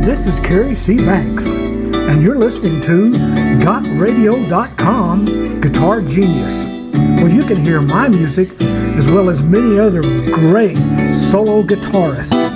This is Kerry C. Banks, and you're listening to GotRadio.com Guitar Genius, where you can hear my music as well as many other great solo guitarists.